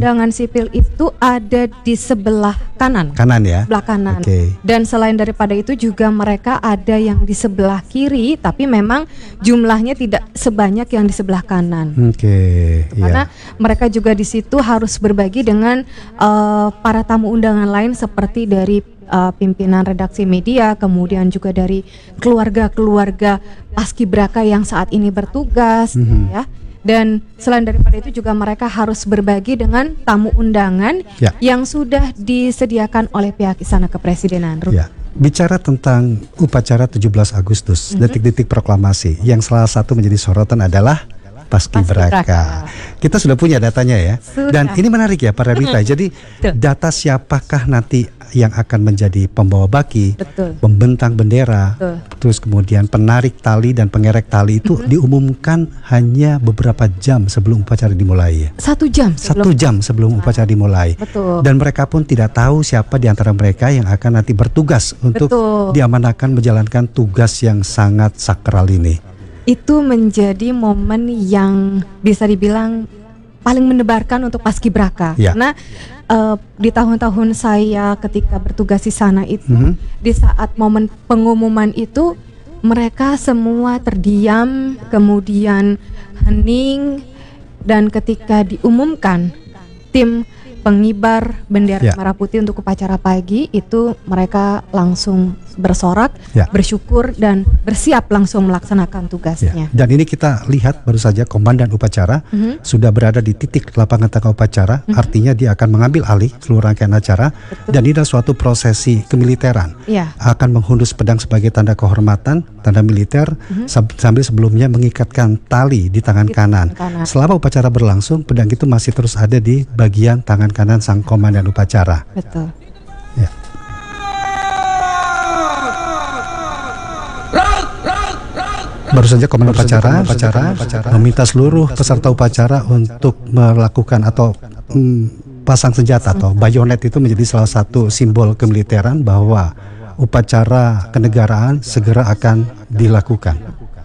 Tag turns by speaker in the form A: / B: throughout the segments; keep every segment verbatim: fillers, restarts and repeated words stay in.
A: undangan sipil itu ada di sebelah kanan.
B: Kanan ya?
A: Sebelah kanan.
B: Okay.
A: Dan selain daripada itu juga mereka ada yang di sebelah kiri, tapi memang jumlahnya tidak sebanyak yang di sebelah kanan.
B: Oke. Okay.
A: Karena
B: Yeah.
A: mereka juga di situ harus berbagi dengan uh, para tamu undangan lain seperti dari uh, pimpinan redaksi media, kemudian juga dari keluarga-keluarga paskibraka yang saat ini bertugas,
B: Mm-hmm.
A: ya. Dan selain daripada itu juga mereka harus berbagi dengan tamu undangan
B: Ya.
A: yang sudah disediakan oleh pihak Istana Kepresidenan.
B: Ya. Bicara tentang upacara tujuh belas Agustus,
A: Mhm.
B: detik-detik proklamasi, yang salah satu menjadi sorotan adalah paskibraka.
A: Paskibraka.
B: Kita sudah punya datanya ya.
A: Sudah.
B: Dan ini menarik ya para Rita. Jadi data siapakah nanti yang akan menjadi pembawa baki,
A: Betul.
B: pembentang bendera,
A: Betul.
B: terus kemudian penarik tali dan pengerek tali itu
A: Mhm.
B: diumumkan hanya beberapa jam sebelum upacara dimulai ya.
A: Satu jam sebelum.
B: Satu jam sebelum upacara dimulai.
A: Betul.
B: Dan mereka pun tidak tahu siapa di antara mereka yang akan nanti bertugas untuk
A: Betul.
B: diamanahkan menjalankan tugas yang sangat sakral ini.
A: Itu menjadi momen yang bisa dibilang paling mendebarkan untuk paskibraka.
B: Ya.
A: Karena uh, di tahun-tahun saya ketika bertugas di sana itu,
B: Mhm.
A: di saat momen pengumuman itu, mereka semua terdiam, kemudian hening, dan ketika diumumkan tim pengibar bendera
B: Ya.
A: merah putih untuk upacara pagi itu, mereka langsung bersorak,
B: Ya.
A: bersyukur dan bersiap langsung melaksanakan
B: Ya.
A: tugasnya.
B: Dan ini kita lihat baru saja komandan upacara
A: Mhm.
B: sudah berada di titik lapangan tengah upacara,
A: Mhm.
B: artinya dia akan mengambil alih seluruh rangkaian acara.
A: Betul.
B: Dan ini adalah suatu prosesi kemiliteran.
A: Ya.
B: Akan menghundus pedang sebagai tanda kehormatan, tanda militer,
A: Mhm.
B: sab- sambil sebelumnya mengikatkan tali di tangan
A: Di
B: kanan.
A: tangan kanan.
B: Selama upacara berlangsung, pedang itu masih terus ada di bagian tangan kanan sang komandan upacara.
A: Betul.
B: Ya. Baru saja komandan upacara, upacara, meminta seluruh peserta upacara untuk melakukan atau mm, pasang senjata atau bayonet. Itu menjadi salah satu simbol kemiliteran bahwa upacara kenegaraan segera akan dilakukan.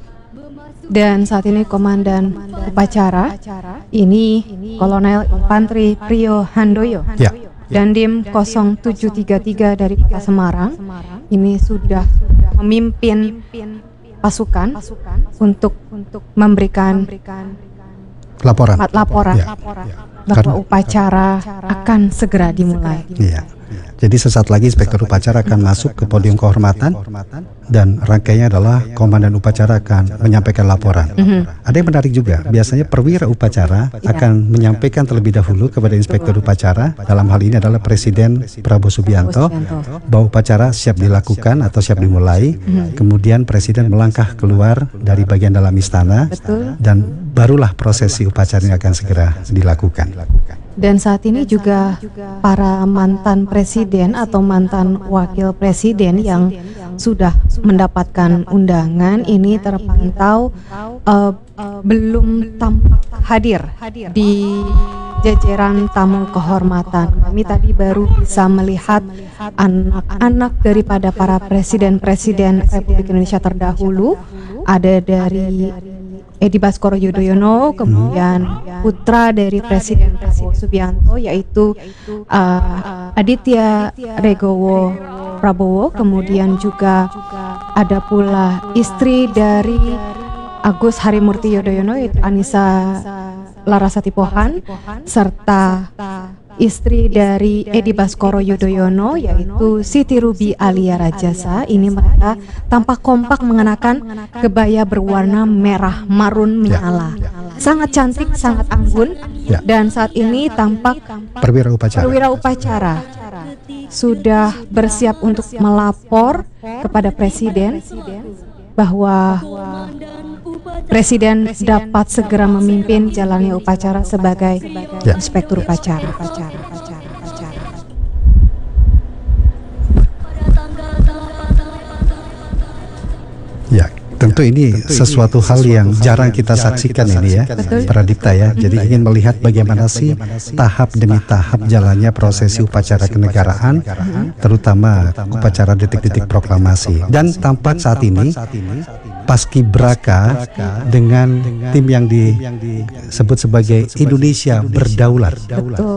A: Dan saat ini komandan upacara ini Kolonel Infantri Priyo Handoyo,
B: Ya.
A: Dandim nol tujuh tiga tiga dari Kota Semarang, ini sudah memimpin pasukan untuk memberikan
B: Laporan.
A: laporan
B: Ya.
A: bahwa
B: Karena-
A: upacara akan segera dimulai.
B: Iya. Jadi sesaat lagi inspektur upacara akan masuk ke podium kehormatan dan rangkaiannya adalah komandan upacara akan menyampaikan laporan.
A: Mhm.
B: Ada yang menarik juga, biasanya perwira upacara akan menyampaikan terlebih dahulu kepada inspektur upacara, dalam hal ini adalah Presiden Prabowo Subianto, bahwa upacara siap dilakukan atau siap dimulai. Kemudian Presiden melangkah keluar dari bagian dalam istana,
A: Betul.
B: dan barulah prosesi upacara ini akan segera dilakukan.
A: Dan saat ini juga para mantan presiden atau mantan wakil presiden yang sudah mendapatkan undangan ini terpantau uh, belum tampak hadir di jajaran tamu kehormatan. Kami tadi baru bisa melihat anak-anak daripada para presiden-presiden Republik Indonesia terdahulu, ada dari Edi Baskoro Yudhoyono, kemudian putra dari Presiden Prabowo Subianto yaitu uh, Aditya Regowo Prabowo, kemudian juga ada pula istri dari Agus Harimurti Yudhoyono yaitu Anissa Larasati Pohan, serta istri dari Edi Baskoro Yudhoyono yaitu Siti Ruby Alia Rajasa. Ini mereka tampak kompak mengenakan kebaya berwarna merah marun menyala. Sangat cantik, sangat anggun.
B: Ya.
A: Dan saat ini tampak
B: Perwira upacara.
A: perwira upacara sudah bersiap untuk melapor kepada Presiden bahwa Presiden dapat segera memimpin jalannya upacara sebagai
B: Ya.
A: inspektur upacara. upacara, upacara, upacara.
B: Ya, tentu ini sesuatu hal yang jarang kita saksikan ini ya,
A: Betul.
B: para Dipta ya. Jadi ingin melihat bagaimana sih tahap demi tahap jalannya prosesi upacara kenegaraan, terutama upacara detik-detik proklamasi. Dan tampak saat ini paskibraka dengan tim yang disebut sebagai Indonesia Berdaulat.
A: Betul.